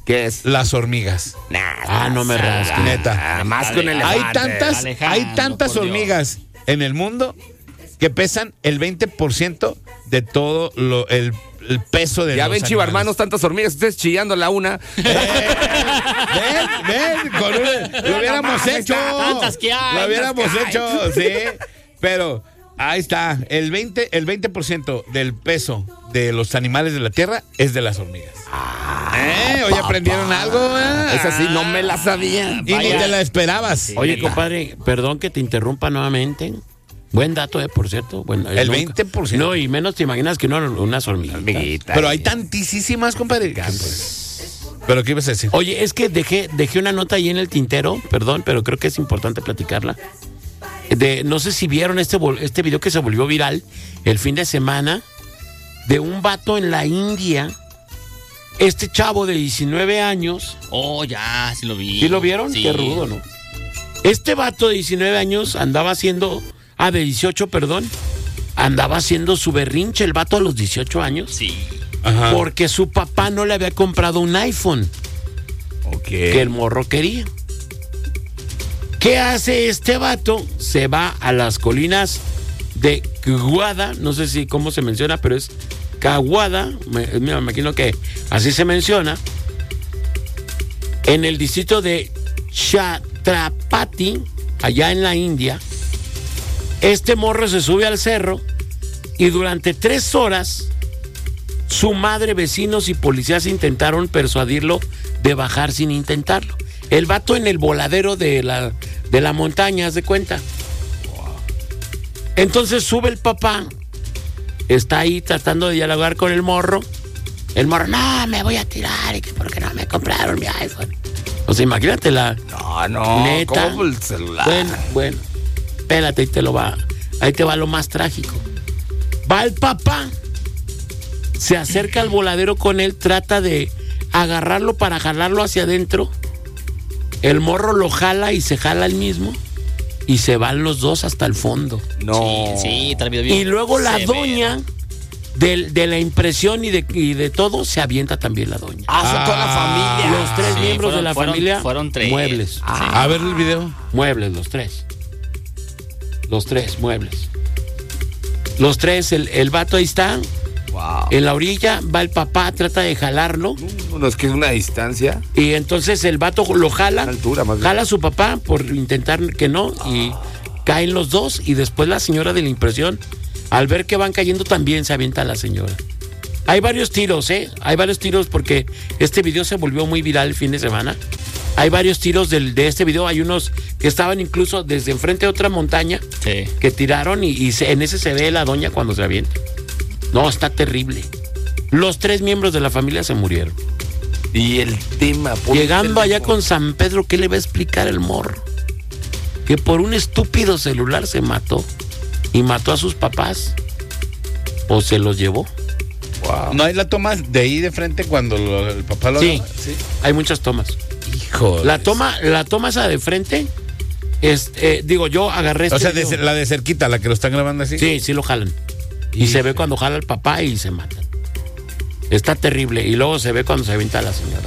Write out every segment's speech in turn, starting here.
¿Qué es? Las hormigas. No me rasques. Neta. Más con elefante. Hay tantas hormigas en el mundo que pesan el 20% de todo el peso de ya los ven, animales. chivarmanos, tantas hormigas, ustedes chillando la una. Lo hubiéramos hecho. Tantas que hay. Lo hubiéramos hecho, sí. Pero ahí está, el 20% del peso de los animales de la tierra es de las hormigas. Hoy aprendieron algo. Esa sí, no me la sabía. Y ni te la esperabas. Sí. Oye, compadre, perdón que te interrumpa nuevamente. Buen dato, por cierto. Bueno, el 20%. No, y menos te imaginas que unas hormiguitas. Pero hay tantísimas, compadre. ¿Pero qué ibas a decir? Oye, es que dejé una nota ahí en el tintero, perdón, pero creo que es importante platicarla. No sé si vieron este video que se volvió viral el fin de semana de un vato en la India. Este chavo de 19 años. Oh, ya, sí lo vi. ¿Sí lo vieron? Sí. Qué rudo, ¿no? Este vato de 19 años andaba haciendo... de 18, perdón. Andaba haciendo su berrinche el vato a los 18 años. Sí. Ajá. Porque su papá no le había comprado un iPhone. Que el morro quería. ¿Qué hace este vato? Se va a las colinas de Caguada. No sé si cómo se menciona, pero es Caguada. Me imagino que así se menciona. En el distrito de Chhatrapati, allá en la India. Este morro se sube al cerro y durante 3 horas su madre, vecinos y policías intentaron persuadirlo de bajar sin intentarlo. El vato en el voladero de la montaña, haz de cuenta. Entonces sube el papá, está ahí tratando de dialogar con el morro. El morro, no, me voy a tirar, y que porque no me compraron mi iPhone. O sea, imagínate la... No, neta. ¿cómo el celular? Bueno. Espérate, ahí te va lo más trágico. Va el papá, se acerca al voladero con él, trata de agarrarlo para jalarlo hacia adentro. El morro lo jala y se jala él mismo y se van los dos hasta el fondo. No. Sí, tal vez bien. Y luego la doña de la impresión y de todo se avienta también la doña. Son toda la familia. Los 3 miembros de la familia. Fueron 3. Muebles. A ver el video. Muebles, los 3. Los 3, muebles. Los 3, el vato ahí está. Wow. En la orilla va el papá, trata de jalarlo. No, es que es una distancia. Y entonces el vato lo jala. Una altura, más bien. Jala a su papá por intentar que no. Y caen los dos. Y después la señora de la impresión, al ver que van cayendo, también se avienta a la señora. Hay varios tiros, Hay varios tiros porque este video se volvió muy viral el fin de semana. Hay varios tiros de este video. Hay unos que estaban incluso desde enfrente de otra montaña que tiraron y en ese se ve la doña cuando se avienta. No, está terrible. Los 3 miembros de la familia se murieron. Y el tema... Llegando allá con San Pedro, ¿qué le va a explicar el morro? Que por un estúpido celular se mató. Y mató a sus papás. O se los llevó. Wow. ¿No hay la toma de ahí de frente cuando el papá lo... Sí, hay muchas tomas. Hijo. La toma esa de frente es, yo agarré O sea, la de cerquita, la que lo están grabando así. Sí lo jalan. Y se ve cuando jala el papá y se matan. Está terrible. Y luego se ve cuando se avienta la señora.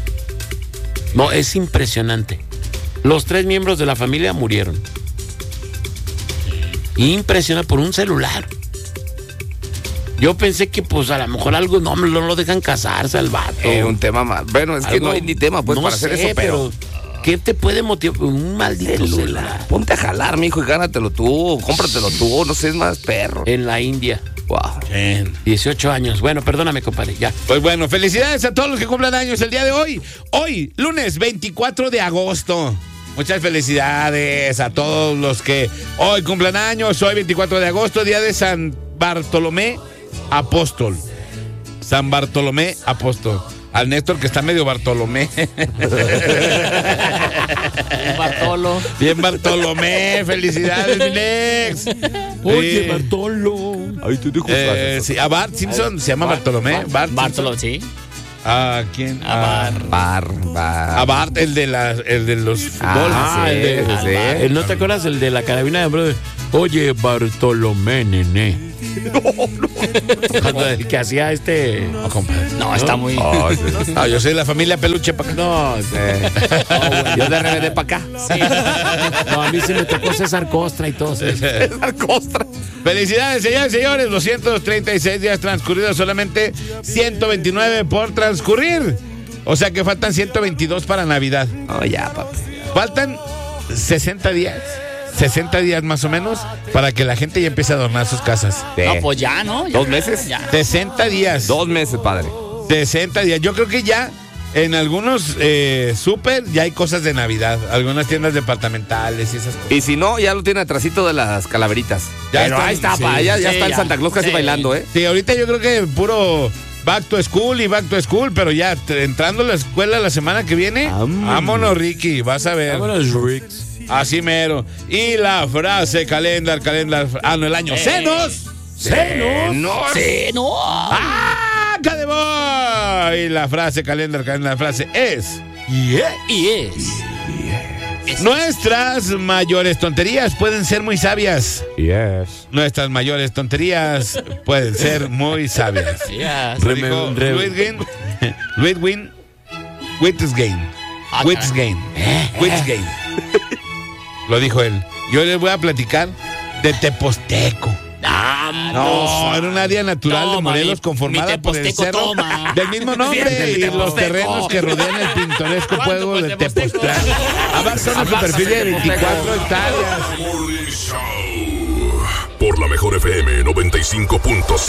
No, es impresionante. Los 3 miembros de la familia murieron. Impresionante por un celular. Yo pensé que pues a lo mejor algo no lo dejan casarse al vato. Un tema más. Bueno, es que no hay ni tema pues para hacer eso, pero ¿qué te puede motivar? Un maldito celular. Ponte a jalar, mijo, y gánatelo tú, cómpratelo tú, no seas más perro. En la India. Wow. 18 años. Bueno, perdóname, compadre, ya. Pues bueno, felicidades a todos los que cumplan años el día de hoy. Hoy, lunes 24 de agosto. Muchas felicidades a todos los que hoy cumplan años. Hoy 24 de agosto, día de San Bartolomé Apóstol. San Bartolomé Apóstol. Al Néstor que está medio Bartolomé. Bartolo. Bien Bartolomé, felicidades, mi Nex. Oye, Bartolo. Ahí te dejo Sí, a Bart Simpson se llama Bartolomé. Bartolo, sí. ¿A quién? A Bart, el de los fútbol. Sí. ¿No te acuerdas el de la carabina de brother? Oye, Bartolomé, nene. Cuando el que hacía No, compadre. No, está muy. No, yo soy de la familia Peluche para acá. No, Yo de RBD para acá. no, a mí se me tocó César Costra y todo. César Costra. Felicidades, señores y señores. 236 días transcurridos, solamente 129 por transcurrir. O sea que faltan 122 para Navidad. Oh, ya, papi. Faltan 60 días. 60 días más o menos para que la gente ya empiece a adornar sus casas. No, pues ya, ¿no? Ya, 2 meses. Ya. 60 días. 2 meses, padre. 60 días. Yo creo que ya en algunos súper ya hay cosas de Navidad. Algunas tiendas departamentales y esas cosas. Y si no, ya lo tiene atrásito de las calaveritas. Ya Pero están, ahí está, sí. pa, ya Sí, está el ya. Santa Claus casi Sí. bailando, ¿eh? Sí, ahorita yo creo que puro back to school y back to school, pero ya entrando a la escuela la semana que viene, vámonos, Ricky, vas a ver. Vámonos, Ricks. Así mero. Y la frase calendar, no, el año. ¡Senos! No. Sí, no. ¡Ah! ¡Cadeboy! Y la frase calendar, la frase es... Y es. Nuestras mayores tonterías pueden ser muy sabias. Yes. Nuestras mayores tonterías pueden ser muy sabias. Ya. Lo dijo Wittgenstein. Ah, Wittgenstein. Lo dijo él. Yo les voy a platicar de Teposteco. No, era un área natural de Toma, Morelos mi conformada por el Teposteco, cerro toma. del mismo nombre Defiende y mi los Teposteco. terrenos que rodean el pintoresco ¿Cuánto pueblo por de Teposteco? Tepoztlán. Abarca una superficie de 24 hectáreas. Morning Show. Por la mejor FM 95.5.